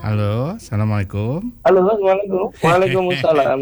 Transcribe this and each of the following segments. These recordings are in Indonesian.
Halo, assalamualaikum. Halo, assalamualaikum. Waalaikumsalam.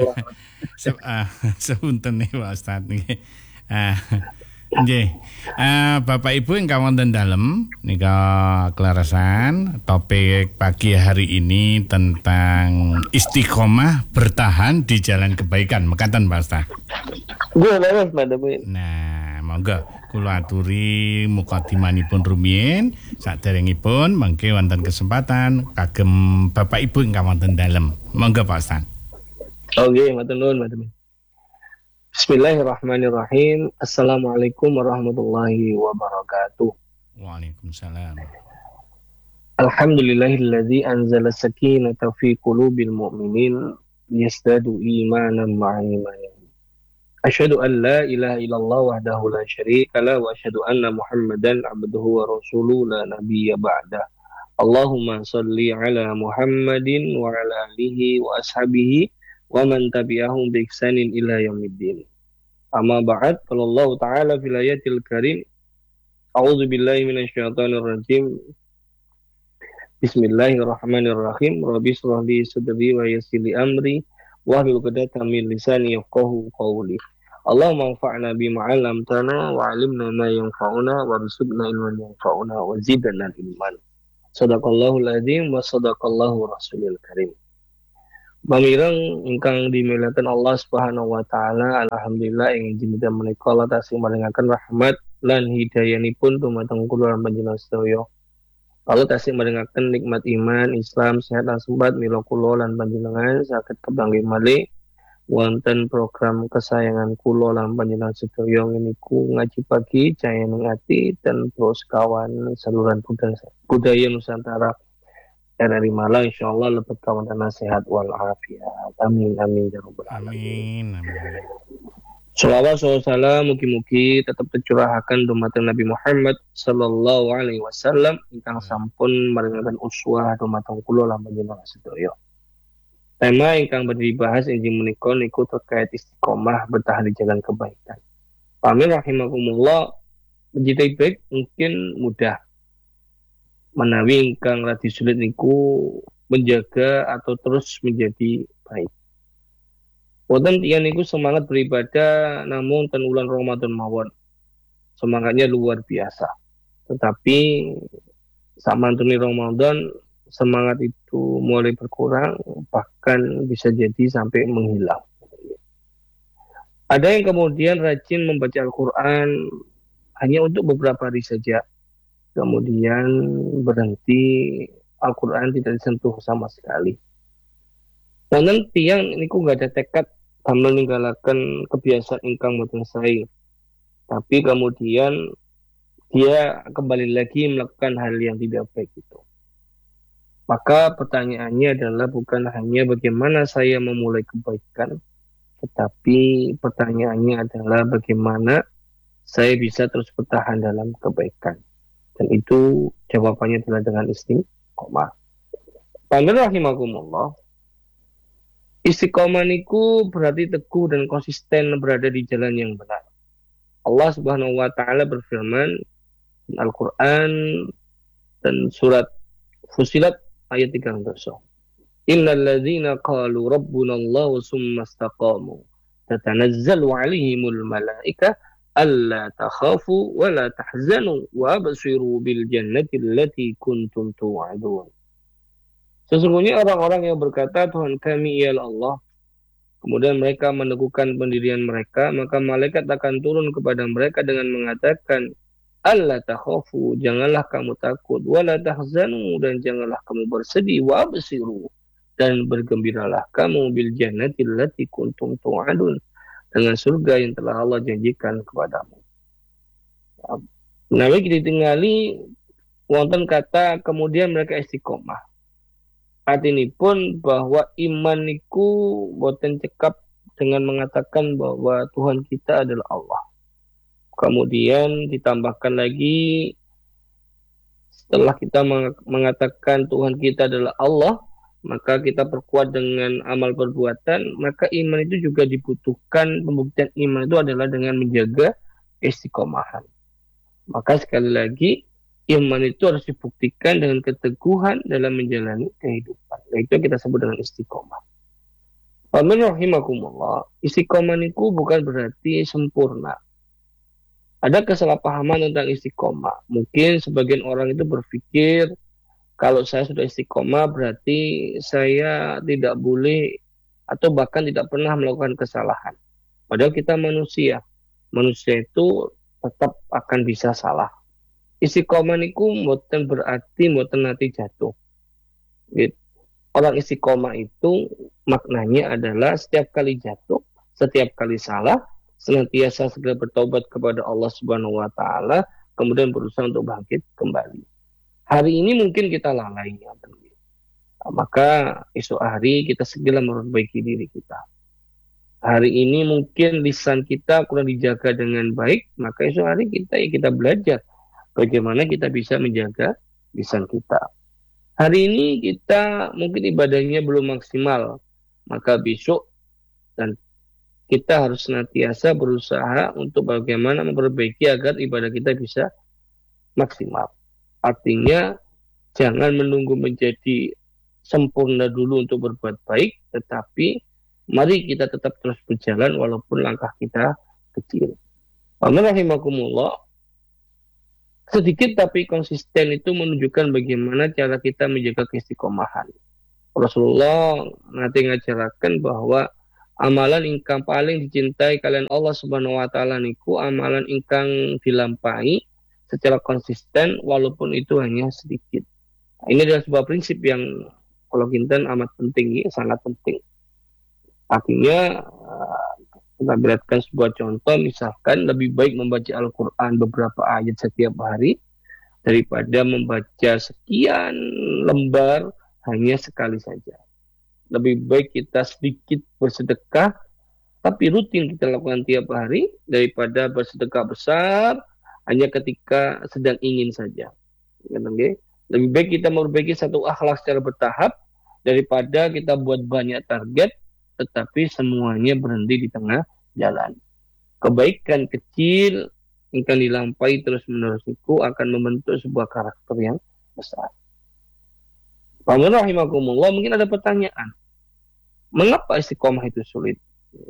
Sepunten nih Pak Ustad nggih. Ah, nggih. Bapak Ibu ingkang wonten dalem nika kelarasan topik pagi hari ini tentang istiqomah bertahan di jalan kebaikan. Mekaten Pak Ustad. Gue leres, Madam. Nah, monggo kula aturi mukadimanipun rumiyin saderengipun mangke wonten kesempatan kagem Bapak Ibu ingkang wonten dalem. Monggo Pak Ustad. Oke, matur nuwun, Madam. Bismillahirrahmanirrahim. Assalamualaikum warahmatullahi wabarakatuh. Waalaikumsalam. Alhamdulillahilladzi anzala sakinata fi qulubil mu'minin yazdadu imanan ma'a imanihim. Asyhadu an la ilaha illallah wahdahu la syarika la wa asyhadu anna Muhammadan abduhu wa rasuluhu la nabiyya ba'da. Allahumma shalli ala Muhammadin wa ala alihi wa ashabihi wa man tabi'ahum bi ihsanin ila yaumiddin. Amma ba'd, qala Allah ta'ala fil ayatil karim. A'udzu billahi minasyaitonir rajim. Bismillahirrahmanirrahim. Rabbi shrah li sadri wa yassir li amri wahlul 'uqdatam min lisani yafqahu qawli. Allahumma anfa'na bima 'allamtana wa 'allimna ma yanfa'una warzuqna ilman yanfa'una wa zidna ilman. Shadaqallahul azim wa shadaqallahu rasulil karim. Pamireng ingkang dimilikaken Allah Subhanahu wa taala, alhamdulillah ing dinten menika Allah tasih maringaken rahmat lan hidayanipun dumateng kula lan panjenengan sedaya. Allah tasih maringaken nikmat iman, Islam, sehat lan sempat mila kula lan panjenengan saged kebanggih malih wonten program kesayangan kula lan panjenengan sedaya niku ngaji pagi cahya ning ati dan terus kawan saluran budaya Nusantara RRI Malang, insyaallah lebet kawan tanah sehat wal afiat. Amin amin ya rabbal alamin. Amin. Shalawat salam mugi-mugi tetap tercurahaken dumateng Nabi Muhammad sallallahu alaihi wasallam ingkang sampun maringaken uswah dumateng kula lan panjenengan sedaya. Tema ingkang badhe dibahas injing menika niku terkait istiqomah bertahan di jalan kebaikan. Amin rahimakumullah. Menjadi baik mungkin mudah, menawi ingkang radi sulit niku menjaga atau terus menjadi baik. Wonten tiyang niku semangat beribadah namun ten wulan Ramadan mawon. Semangatnya luar biasa. Tetapi samantuni Ramadan semangat itu mulai berkurang, bahkan bisa jadi sampai menghilang. Ada yang kemudian rajin membaca Al-Quran hanya untuk beberapa hari saja, kemudian berhenti, Al-Quran tidak disentuh sama sekali. Wonten tiyang niku nggak ada tekad damel ninggalaken kebiasaan ingkang boten sae, tapi kemudian dia kembali lagi melakukan hal yang tidak baik itu. Maka pertanyaannya adalah bukan hanya bagaimana saya memulai kebaikan, tetapi pertanyaannya adalah bagaimana saya bisa terus bertahan dalam kebaikan. Dan itu jawabannya adalah dengan istiqomah. Pamirah rahimakumullah. Istiqomah niku berarti teguh dan konsisten berada di jalan yang benar. Allah Subhanahu wa taala berfirman di Al-Qur'an dan surat Fussilat ayat 13. Innal ladzina qalu rabbuna Allah tsumma istaqamu tatanazzalu 'alaihimul malaikah alla takhafu wa la tahzanu wa abshiru bil jannati allati kuntum tu'adun. Sesungguhnya orang-orang yang berkata Tuhan kami ialah Allah, kemudian mereka meneguhkan pendirian mereka, maka malaikat akan turun kepada mereka dengan mengatakan alla takhafu, janganlah kamu takut, wala tahzanu, dan janganlah kamu bersedih, wa absiru, dan bergembiralah kamu bil jannati allati kuntum tu'adun, dengan surga yang telah Allah janjikan kepadamu. Nabi kita tinggali wonten kata kemudian mereka istiqomah. Artinya pun bahwa iman niku boten cekap dengan mengatakan bahwa Tuhan kita adalah Allah. Kemudian ditambahkan lagi setelah kita mengatakan Tuhan kita adalah Allah, maka kita perkuat dengan amal perbuatan, maka iman itu juga dibutuhkan. Pembuktian iman itu adalah dengan menjaga istiqomahan. Maka sekali lagi Iman itu harus dibuktikan dengan keteguhan dalam menjalani kehidupan. Nah, itu yang kita sebut dengan istiqomah. Amin rahimakumullah. Istiqomah itu bukan berarti sempurna. Ada kesalahpahaman tentang istiqomah. Mungkin sebagian orang itu berpikir kalau saya sudah istiqomah berarti saya tidak boleh atau bahkan tidak pernah melakukan kesalahan. Padahal kita manusia. Manusia itu tetap akan bisa salah. Istiqomah niku mboten berarti mboten nanti jatuh. Gitu. Orang istiqomah itu maknanya adalah setiap kali jatuh, setiap kali salah, senantiasa segera bertobat kepada Allah Subhanahu wa taala, kemudian berusaha untuk bangkit kembali. Hari ini mungkin kita lalai, ya. Maka esok hari kita segera memperbaiki diri kita. Hari ini mungkin lisan kita kurang dijaga dengan baik, maka esok hari kita belajar bagaimana kita bisa menjaga lisan kita. Hari ini kita mungkin ibadahnya belum maksimal, maka besok dan kita harus senantiasa berusaha untuk bagaimana memperbaiki agar ibadah kita bisa maksimal. Artinya jangan menunggu menjadi sempurna dulu untuk berbuat baik, tetapi mari kita tetap terus berjalan walaupun langkah kita kecil. Amin rahimakumullah. Sedikit tapi konsisten itu menunjukkan bagaimana cara kita menjaga keistiqomahan. Rasulullah nanti ngajarakan bahwa amalan ingkang paling dicintai kalian Allah Subhanahu wa taala niku amalan ingkang dilampahi secara konsisten walaupun itu hanya sedikit. Ini adalah sebuah prinsip yang kalau kinten amat penting, ya, sangat penting. Artinya kita beratkan sebuah contoh, misalkan lebih baik membaca Al-Quran beberapa ayat setiap hari daripada membaca sekian lembar hanya sekali saja. Lebih baik kita sedikit bersedekah tapi rutin kita lakukan tiap hari daripada bersedekah besar hanya ketika sedang ingin saja. Lebih baik kita memperbaiki satu akhlak secara bertahap daripada kita buat banyak target tetapi semuanya berhenti di tengah jalan. Kebaikan kecil yang akan dilampaui terus-menerus itu akan membentuk sebuah karakter yang besar. Amin rahimakumullah, mungkin ada pertanyaan. Mengapa istiqomah itu sulit?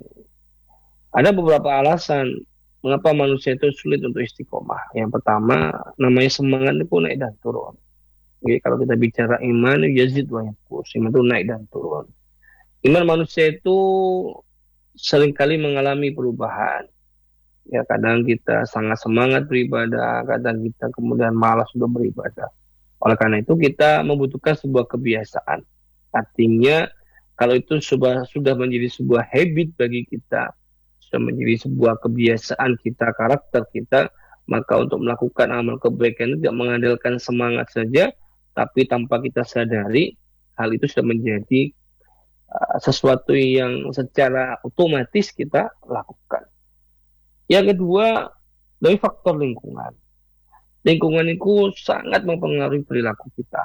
Ada beberapa alasan mengapa manusia itu sulit untuk istiqomah. Yang pertama, namanya semangat itu naik dan turun. Jadi kalau kita bicara iman, yazid wa yanqus, iman itu naik dan turun. Iman manusia itu seringkali mengalami perubahan. Ya, kadang kita sangat semangat beribadah, kadang kita kemudian malas untuk beribadah. Oleh karena itu kita membutuhkan sebuah kebiasaan. Artinya kalau itu sudah menjadi sebuah habit bagi kita, sudah menjadi sebuah kebiasaan kita, karakter kita, maka untuk melakukan amal kebaikan itu tidak mengandalkan semangat saja, tapi tanpa kita sadari hal itu sudah menjadi sesuatu yang secara otomatis kita lakukan. Yang kedua, dari faktor lingkungan. Lingkungan itu sangat mempengaruhi perilaku kita.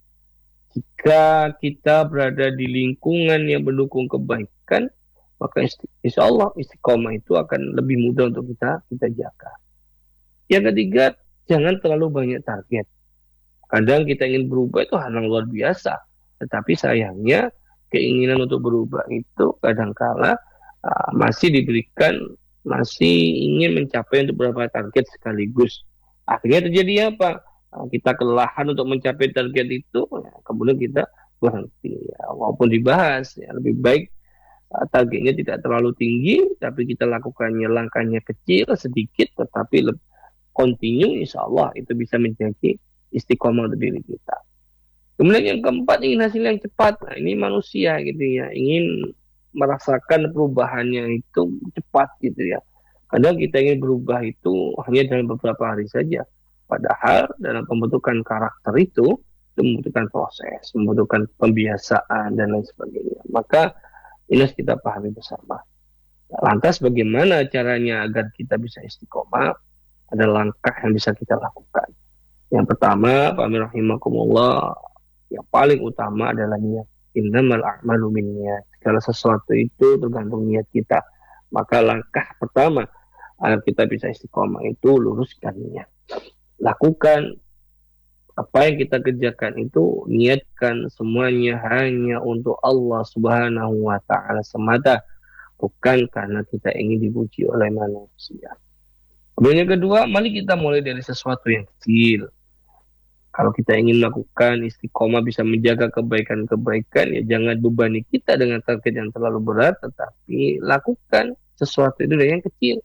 Jika kita berada di lingkungan yang mendukung kebaikan, maka insya Allah istiqomah itu akan lebih mudah untuk kita jaga. Yang ketiga, jangan terlalu banyak target. Kadang kita ingin berubah itu hal yang luar biasa, tetapi sayangnya keinginan untuk berubah itu kadangkala masih ingin mencapai untuk beberapa target sekaligus. Akhirnya terjadi apa? Kita kelelahan untuk mencapai target itu, kemudian kita berhenti. Ya, walaupun dibahas, ya, lebih baik targetnya tidak terlalu tinggi, tapi kita lakukannya langkahnya kecil, sedikit, tetapi continue, insya Allah itu bisa menjadi istiqomah untuk diri kita. Kemudian yang keempat, ingin hasil yang cepat. Nah, ini manusia gitu ya, ingin merasakan perubahannya itu cepat gitu ya. Kadang kita ingin berubah itu hanya dalam beberapa hari saja. Padahal dalam pembentukan karakter itu membutuhkan proses, membutuhkan pembiasaan dan lain sebagainya. Maka ini harus kita pahami bersama. Lantas bagaimana caranya agar kita bisa istiqomah? Ada langkah yang bisa kita lakukan. Yang pertama, Pak rahimakumullah, yang paling utama adalah niat. Innamal a'malu binniyat. Segala sesuatu itu tergantung niat kita. Maka langkah pertama agar kita bisa istiqomah itu luruskan niat. Lakukan Apa yang kita kerjakan itu niatkan semuanya hanya untuk Allah Subhanahu wa taala semata, bukan karena kita ingin dipuji oleh manusia. Kemudian yang kedua, mari kita mulai dari sesuatu yang kecil. Kalau kita ingin melakukan istiqomah bisa menjaga kebaikan-kebaikan, ya jangan bebani kita dengan target yang terlalu berat, tetapi lakukan sesuatu itu dari yang kecil.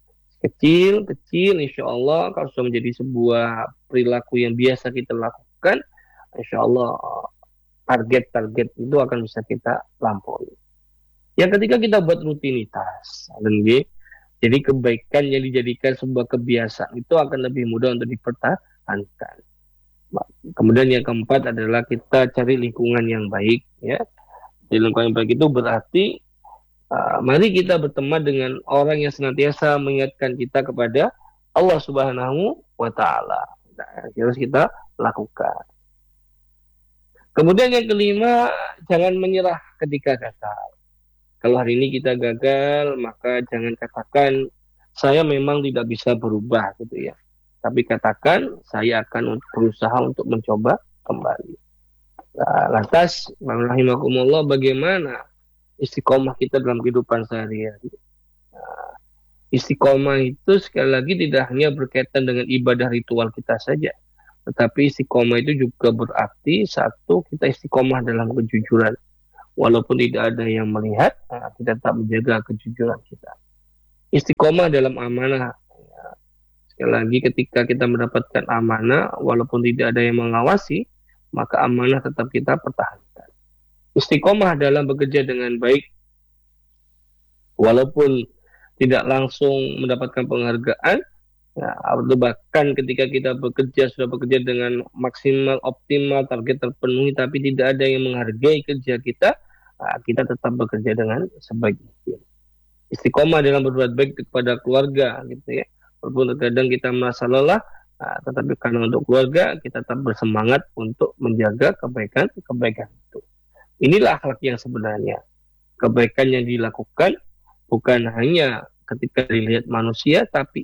Kecil, insya Allah kalau sudah menjadi sebuah perilaku yang biasa kita lakukan, insya Allah target-target itu akan bisa kita lampaui. Yang ketiga, kita buat rutinitas. Jadi kebaikan yang dijadikan sebuah kebiasaan itu akan lebih mudah untuk dipertahankan. Kemudian yang keempat adalah kita cari lingkungan yang baik. Ya, di lingkungan yang baik itu berarti mari kita berteman dengan orang yang senantiasa mengingatkan kita kepada Allah Subhanahu wa taala. Nah, harus kita lakukan. Kemudian yang kelima, jangan menyerah ketika gagal. Kalau hari ini kita gagal, maka jangan katakan saya memang tidak bisa berubah gitu ya. Tapi katakan saya akan berusaha untuk mencoba kembali. Nah, lantas, rahimakumullah, bagaimana istiqomah kita dalam kehidupan sehari-hari? Nah, istiqomah itu sekali lagi tidak hanya berkaitan dengan ibadah ritual kita saja, tetapi istiqomah itu juga berarti satu, kita istiqomah dalam kejujuran. Walaupun tidak ada yang melihat, kita tetap menjaga kejujuran kita. Istiqomah dalam amanah. Sekali lagi, ketika kita mendapatkan amanah, walaupun tidak ada yang mengawasi, maka amanah tetap kita pertahankan. Istiqomah dalam bekerja dengan baik, walaupun tidak langsung mendapatkan penghargaan, bahkan ketika kita sudah bekerja dengan maksimal, optimal, target terpenuhi, tapi tidak ada yang menghargai kerja kita, kita tetap bekerja dengan sebaik mungkin. Istiqomah dalam berbuat baik kepada keluarga, gitu ya. Walaupun kadang kita merasa lelah, tetapi karena untuk keluarga kita tetap bersemangat untuk menjaga kebaikan itu. Inilah akhlak yang sebenarnya. Kebaikan yang dilakukan bukan hanya ketika dilihat manusia, tapi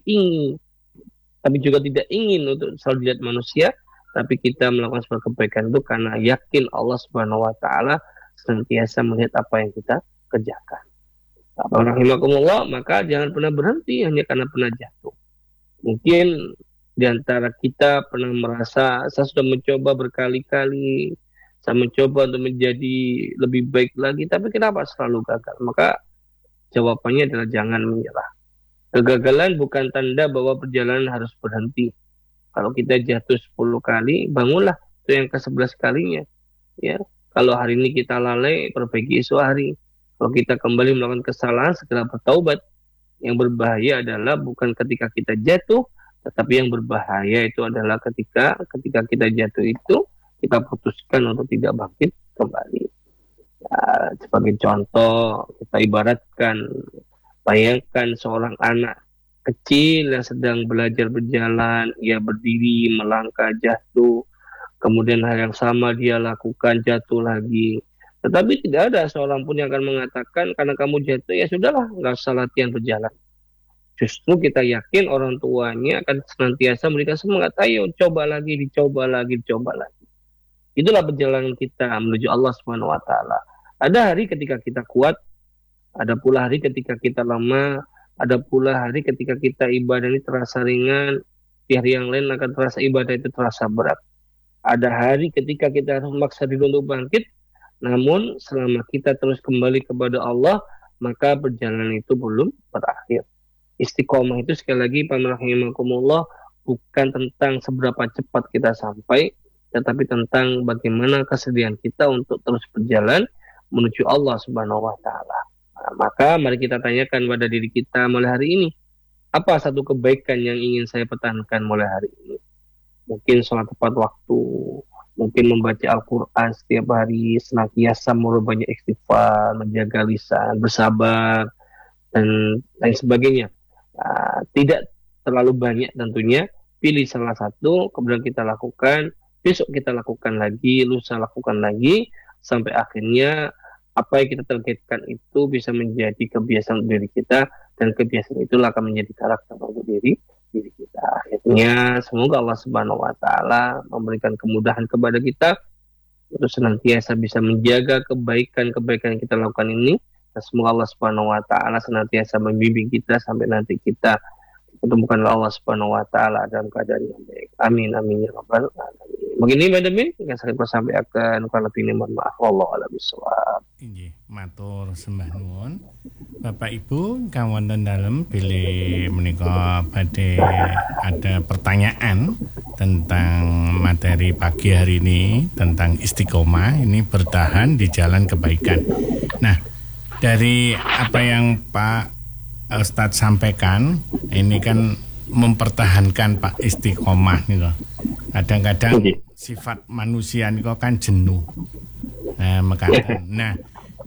juga tidak ingin untuk selalu dilihat manusia, tapi kita melakukan sebuah kebaikan itu karena yakin Allah Subhanahu wa taala senantiasa melihat apa yang kita kerjakan. Rahimakumullah, maka jangan pernah berhenti hanya karena pernah jatuh. Mungkin di antara kita pernah merasa saya sudah mencoba berkali-kali, saya mencoba untuk menjadi lebih baik lagi, tapi kenapa selalu gagal? Maka jawabannya adalah jangan menyerah. Kegagalan bukan tanda bahwa perjalanan harus berhenti. Kalau kita jatuh 10 kali, bangunlah, itu yang ke-11 kalinya. Ya, kalau hari ini kita lalai, perbaiki esok hari. Kalau kita kembali melakukan kesalahan, segera bertaubat. Yang berbahaya adalah bukan ketika kita jatuh, tetapi yang berbahaya itu adalah ketika kita jatuh itu, kita putuskan untuk tidak bangkit kembali. Sebagai contoh, kita ibaratkan, bayangkan seorang anak kecil yang sedang belajar berjalan, ia berdiri, melangkah, jatuh, kemudian hal yang sama dia lakukan, jatuh lagi. Tetapi tidak ada seorang pun yang akan mengatakan, karena kamu jatuh, ya sudahlah, nggak usah latihan berjalan. Justru kita yakin orang tuanya akan senantiasa memberikan semangat, ayo coba lagi, dicoba lagi. Itulah perjalanan kita menuju Allah Subhanahu wa taala. Ada hari ketika kita kuat, ada pula hari ketika kita lemah, ada pula hari ketika kita ibadah ini terasa ringan, di hari yang lain akan terasa ibadah itu terasa berat. Ada hari ketika kita harus memaksa diri untuk bangkit, namun selama kita terus kembali kepada Allah, maka perjalanan itu belum berakhir. Istiqomah itu sekali lagi, rahimakumullah, bukan tentang seberapa cepat kita sampai, tetapi tentang bagaimana kesediaan kita untuk terus berjalan menuju Allah Subhanahu wa taala. Maka mari kita tanyakan pada diri kita mulai hari ini, apa satu kebaikan yang ingin saya pertahankan mulai hari ini? Mungkin sholat tepat waktu, mungkin membaca Al-Quran setiap hari, senantiasa banyak istighfar, menjaga lisan, bersabar, dan lain sebagainya. Tidak terlalu banyak tentunya, pilih salah satu, kemudian kita lakukan, besok kita lakukan lagi, lusa lakukan lagi, sampai akhirnya apa yang kita targetkan itu bisa menjadi kebiasaan diri kita, dan kebiasaan itulah akan menjadi karakter untuk diri diri kita. Akhirnya semoga Allah Subhanahu wa taala memberikan kemudahan kepada kita untuk senantiasa bisa menjaga kebaikan-kebaikan yang kita lakukan ini. Dan semoga Allah Subhanahu wa taala senantiasa membimbing kita sampai nanti kita ketemukan Allah Subhanahu wa taala dalam keadaan yang baik. Amin amin ya rabbal alamin. Begini Madam yang saya sampai akan kalau lebih mohon maaf wallahu a'lam bishawab. Inggih, matur sembah nuwun. Bapak Ibu kawon dalem bilih menika badhe ada pertanyaan tentang materi pagi hari ini tentang istiqomah ini bertahan di jalan kebaikan. Nah, dari apa yang Pak Ustadz sampaikan ini kan mempertahankan Pak istiqomah nih loh. Kadang-kadang sifat manusia nih kan jenuh. Nah,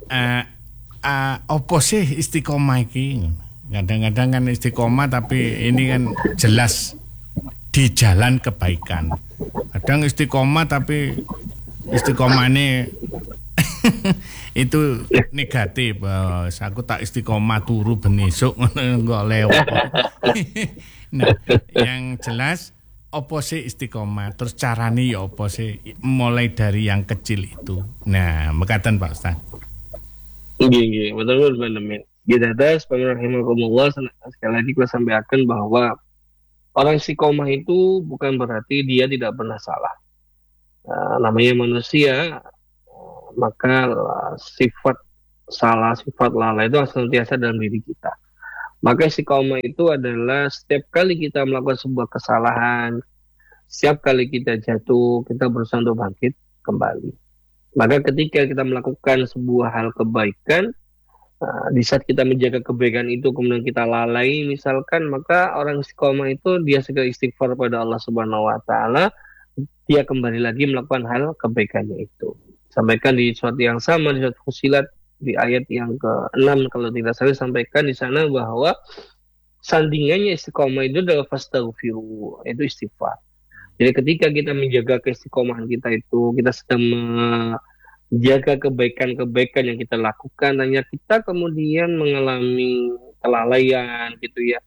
apa sih istiqomah iki? Kadang-kadang kan istiqomah tapi ini kan jelas di jalan kebaikan. Kadang istiqomah tapi istiqomahnya itu negatif. Aku tak istiqomah turu benesuk nggak lewat. Nah, yang jelas apa sih istiqomah? Terus caranya ya apa sih? Mulai dari yang kecil itu. Nah, mekaten Pak Ustaz. Iya, betul benar. Kita atas rahimahumullah sekali lagi kita sampaikan bahwa orang istiqomah itu bukan berarti dia tidak pernah salah. Namanya manusia, maka sifat salah, sifat lalai itu senantiasa dalam diri kita. Maka istiqomah itu adalah setiap kali kita melakukan sebuah kesalahan, setiap kali kita jatuh, kita berusaha untuk bangkit kembali. Maka ketika kita melakukan sebuah hal kebaikan, di saat kita menjaga kebaikan itu kemudian kita lalai misalkan, maka orang istiqomah itu dia segera istighfar pada Allah Subhanahu wa taala, dia kembali lagi melakukan hal kebaikannya itu. Sampaikan di surat yang sama di surat Fussilat di ayat yang ke-6 kalau tidak salah sampaikan di sana bahwa sandingannya istiqomah itu adalah fastaghfiru, itu istighfar. Jadi ketika kita menjaga keistiqomahan kita itu, kita sedang menjaga kebaikan-kebaikan yang kita lakukan, hanya kita kemudian mengalami kelalaian gitu ya,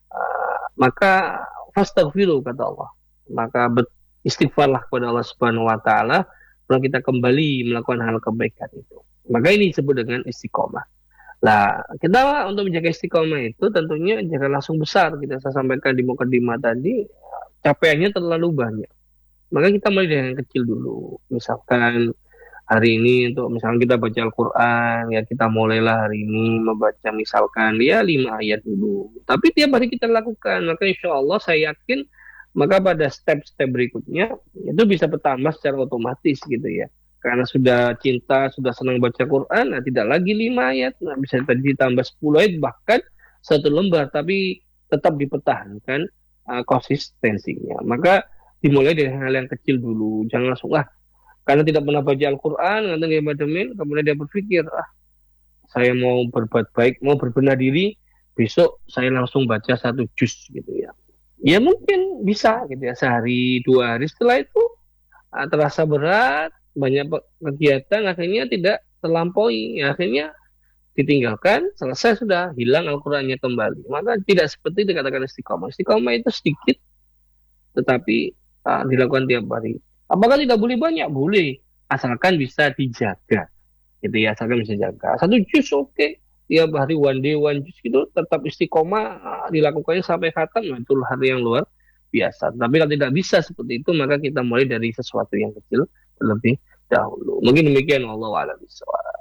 maka fastaghfiru kata Allah, maka istighfarlah kepada Allah Subhanahu wa taala, lalu kita kembali melakukan hal kebaikan itu. Maka ini disebut dengan istiqomah. Nah, kita untuk menjaga istiqomah itu tentunya jangan langsung besar. Kita saya sampaikan di mukadimah tadi, capaiannya terlalu banyak. Maka kita mulai dari yang kecil dulu. Misalkan hari ini untuk misalkan kita baca Al-Quran, ya kita mulailah hari ini membaca misalkan ya 5 ayat dulu. Tapi tiap hari kita lakukan, maka insya Allah saya yakin maka pada step-step berikutnya itu bisa bertambah secara otomatis gitu ya. Karena sudah cinta, sudah senang baca Quran, nah tidak lagi 5 ayat, nah bisa tadi ditambah 10 ayat, bahkan 1 lembar, tapi tetap dipertahankan konsistensinya. Maka dimulai dari hal yang kecil dulu, jangan langsung karena tidak pernah baca Al-Quran, kemudian dia berpikir, saya mau berbuat baik, mau berbenah diri, besok saya langsung baca 1 juz gitu ya. Ya mungkin bisa gitu ya, sehari 2 hari, setelah itu terasa berat, banyak kegiatan, akhirnya tidak terlampaui, akhirnya ditinggalkan, selesai sudah, hilang Al-Qurannya kembali. Maka tidak seperti dikatakan istiqomah. Istiqomah itu sedikit, tetapi dilakukan tiap hari. Apakah tidak boleh banyak? Boleh, asalkan bisa dijaga. Gitu ya, asalkan bisa jaga. 1 juz oke. Tiap hari one day one juz itu tetap istiqomah, dilakukannya sampai khatam, itu hal yang luar biasa. Tapi kalau tidak bisa seperti itu, maka kita mulai dari sesuatu yang kecil terlebih dahulu. Mungkin demikian, wallahu a'lam bishawab.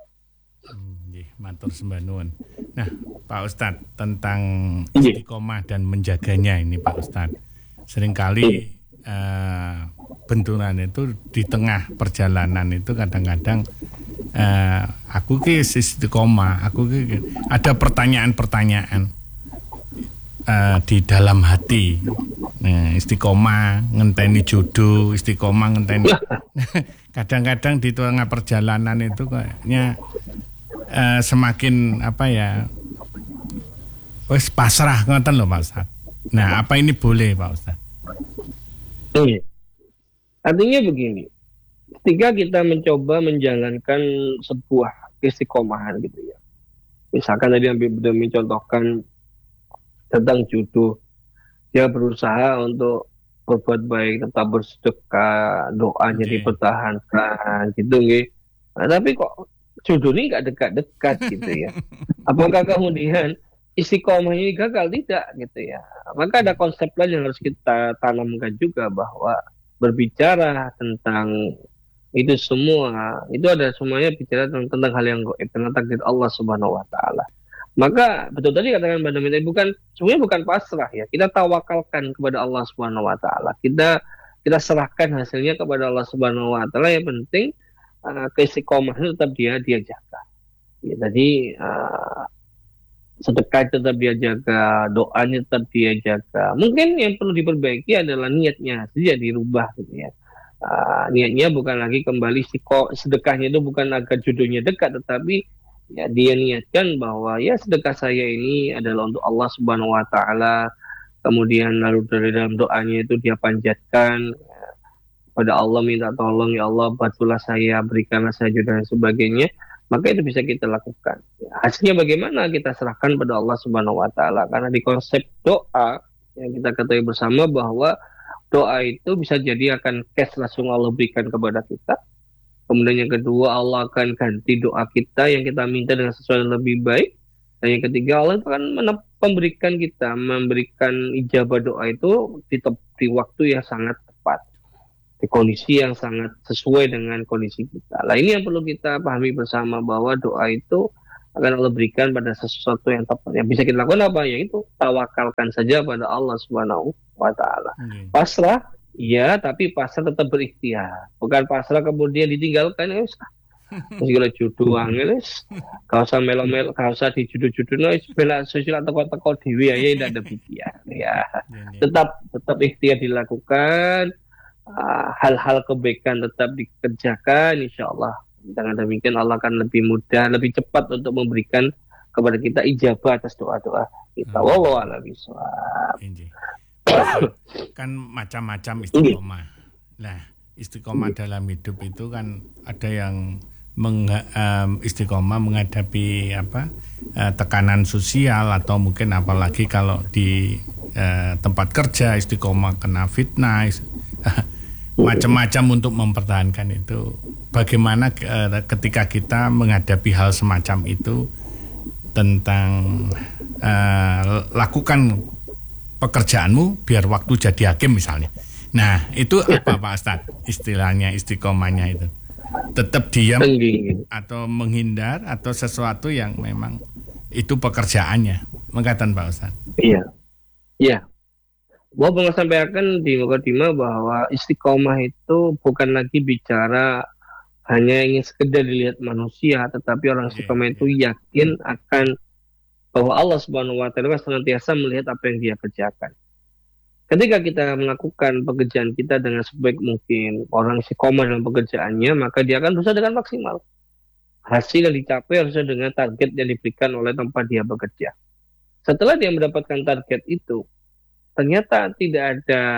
Matur sembah nuwun. Nah, Pak Ustadz, tentang istiqomah dan menjaganya ini Pak Ustadz, seringkali benturan itu di tengah perjalanan itu kadang-kadang aku ki istiqomah, aku ki ada pertanyaan-pertanyaan di dalam hati. Nah, istiqomah ngenteni jodoh, istiqomah ngenteni. Kadang-kadang di tengah perjalanan itu kayaknya semakin wis pasrah ngoten lho Pak Ustaz. Nah, apa ini boleh Pak Ustaz? Artinya begini, ketika kita mencoba menjalankan sebuah istiqomahan gitu ya. Misalkan tadi yang sudah mencontohkan tentang jodoh. dia berusaha untuk berbuat baik, tetap bersedekah, doanya Nggih. dipertahankan, gitu nggih. Nah, tapi kok jodohnya nggak dekat-dekat gitu ya. Apakah kemudian istiqomah ini gagal? Tidak gitu ya. Maka ada konsep lain yang harus kita tanamkan juga bahwa berbicara tentang itu semua, itu ada semuanya bicara tentang hal yang gaib, tentang takdir Allah Subhanahu wa taala. Maka betul tadi katakan Mbak Domita, bukan sebenarnya bukan pasrah ya. Kita tawakalkan kepada Allah Subhanahu wa taala. Kita serahkan hasilnya kepada Allah Subhanahu wa taala. Yang penting keistiqomahan tetap dia jaga. Ya, tadi sedekah tetap dia jaga, doanya tetap dia jaga. Mungkin yang perlu diperbaiki adalah niatnya saja dirubah gitu ya. Niatnya bukan lagi kembali sedekahnya itu bukan agar jodohnya dekat, tetapi ya dia niatkan bahwa ya sedekah saya ini adalah untuk Allah Subhanahu wa taala. Kemudian lalu dari dalam doanya itu dia panjatkan pada Allah, minta tolong ya Allah bantulah saya, berikanlah saya jodoh dan sebagainya. Maka itu bisa kita lakukan. Hasilnya bagaimana kita serahkan pada Allah Subhanahu wa taala, karena di konsep doa yang kita ketahui bersama bahwa doa itu bisa jadi akan cash langsung Allah berikan kepada kita. Kemudian yang kedua, Allah akan ganti doa kita yang kita minta dengan sesuatu yang lebih baik. Dan yang ketiga, Allah akan memberikan ijabah doa itu di waktu yang sangat tepat, di kondisi yang sangat sesuai dengan kondisi kita. Nah, ini yang perlu kita pahami bersama, bahwa doa itu akan Allah berikan pada sesuatu yang tepat. Yang bisa kita lakukan apa? Yaitu tawakalkan saja pada Allah Subhanahu wa taala. Pasrah, iya, tapi pasrah tetap berikhtiar. Bukan pasrah kemudian ditinggalkan, ya segala jodoh angel kau usah melo-melo, kau usah dijodoh-jodoh bela sosial teko-teko dewi ya, tidak ada pikiran ya. Tetap ikhtiar dilakukan, hal-hal kebaikan tetap dikerjakan, insya Allah. Dengan demikian Allah akan lebih mudah, lebih cepat untuk memberikan kepada kita ijabah atas doa-doa kita. Wallahu a'lam bishawab. Kan macam-macam istiqomah. Nah, istiqomah dalam hidup itu kan ada yang istiqomah menghadapi tekanan sosial, atau mungkin apalagi kalau di tempat kerja istiqomah kena fitnah, macam-macam untuk mempertahankan itu. Bagaimana ketika kita menghadapi hal semacam itu, tentang lakukan pekerjaanmu biar waktu jadi hakim misalnya. Nah, itu apa Pak Ustadz istilahnya istiqomahnya itu? Tetap diam atau menghindar, atau sesuatu yang memang itu pekerjaannya? Mengatakan Pak Ustadz. Iya. Bahwa pernah sampaikan di mukadimah bahwa istiqomah itu bukan lagi bicara hanya ingin sekedar dilihat manusia, tetapi orang istiqomah itu yakin akan bahwa Allah Subhanahu wa taala senantiasa melihat apa yang dia kerjakan. Ketika kita melakukan pekerjaan kita dengan sebaik mungkin, orang istiqomah dalam pekerjaannya, maka dia akan berusaha dengan maksimal. Hasil yang dicapai harusnya dengan target yang diberikan oleh tempat dia bekerja. Setelah dia mendapatkan target itu, ternyata tidak ada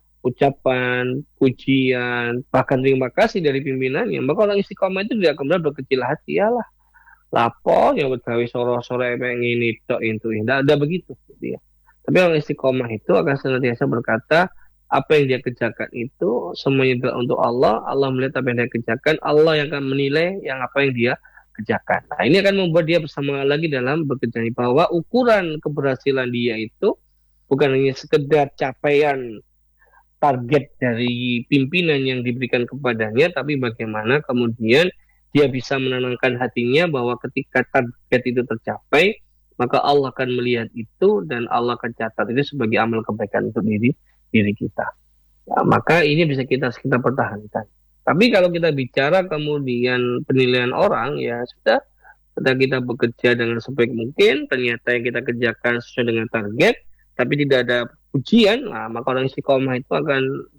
ucapan, pujian, bahkan terima kasih dari pimpinannya, maka orang istiqomah itu tidak kemudian berkecil hati, yalah lapor yang bergawe sore-sore pengen ini tok itu, tidak ada begitu gitu ya. Tapi orang istiqomah itu akan senantiasa berkata apa yang dia kerjakan itu semuanya adalah untuk Allah. Allah melihat apa yang dia kerjakan, Allah yang akan menilai yang apa yang dia kerjakan. Nah, ini akan membuat dia bersama lagi dalam bekerja, bahwa ukuran keberhasilan dia itu bukan hanya sekedar capaian target dari pimpinan yang diberikan kepadanya, tapi bagaimana kemudian dia bisa menenangkan hatinya bahwa ketika target itu tercapai, maka Allah akan melihat itu dan Allah akan catat itu sebagai amal kebaikan untuk diri kita. Nah, maka ini bisa kita pertahankan. Tapi kalau kita bicara kemudian penilaian orang, ya sudah, ketika kita bekerja dengan sebaik mungkin, ternyata yang kita kerjakan sesuai dengan target, tapi tidak ada pujian, nah, maka orang istiqomah itu akan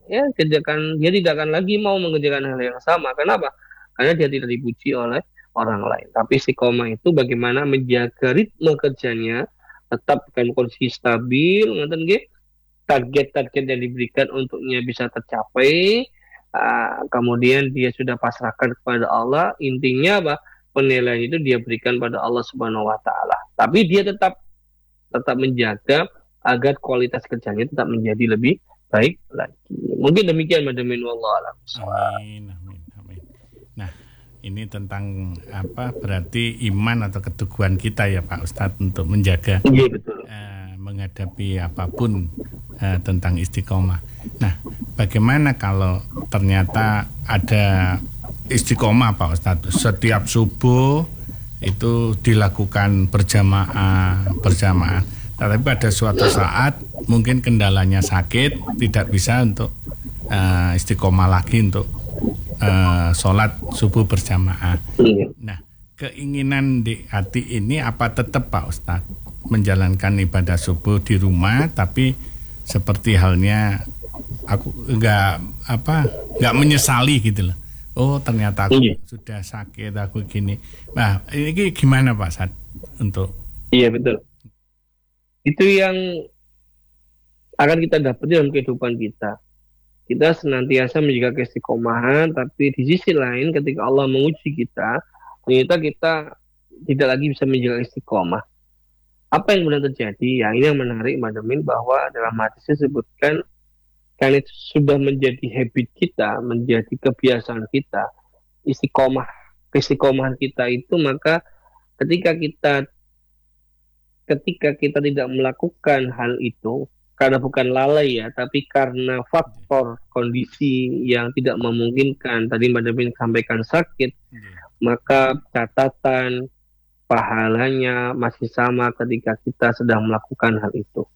dia tidak akan lagi mau mengerjakan hal yang sama. Kenapa? Karena dia tidak dipuji oleh orang lain. Tapi istiqomah itu bagaimana menjaga ritme kerjanya tetap dengan kondisi stabil, target-target yang diberikan untuknya bisa tercapai. Kemudian dia sudah pasrahkan kepada Allah. Intinya apa? Penilaian itu dia berikan pada Allah Subhanahu wa taala. Tapi dia tetap menjaga agar kualitas kerjanya tetap menjadi lebih baik lagi. Mungkin demikian Madamin, wallahu a'lam. Amin, amin, amin. Nah, ini tentang apa berarti iman atau keteguhan kita ya Pak Ustadz untuk menjaga Iya, betul. Menghadapi apapun tentang istiqomah. Nah, bagaimana kalau ternyata ada istiqomah Pak Ustadz setiap subuh itu dilakukan berjamaah, tapi pada suatu saat mungkin kendalanya sakit, tidak bisa untuk istiqomah lagi untuk sholat subuh berjamaah. Nah, keinginan di hati ini apa tetap Pak Ustadz menjalankan ibadah subuh di rumah, tapi seperti halnya aku nggak menyesali gitu loh. Oh ternyata aku sudah sakit, aku gini. Nah ini gimana Pak Sad untuk? Iya betul. Itu yang akan kita dapat dalam kehidupan kita. Kita senantiasa menjaga keistiqomahan, tapi di sisi lain ketika Allah menguji kita, ternyata kita tidak lagi bisa menjaga istiqomah. Apa yang benar terjadi? Ya ini yang menarik Madamin, bahwa dalam hadis disebutkan karena itu sudah menjadi habit kita, menjadi kebiasaan kita, keistiqomahan kita itu, maka ketika kita tidak melakukan hal itu karena bukan lalai ya, tapi karena faktor kondisi yang tidak memungkinkan, tadi Mbak Devin sampaikan sakit, maka catatan pahalanya masih sama ketika kita sedang melakukan hal itu.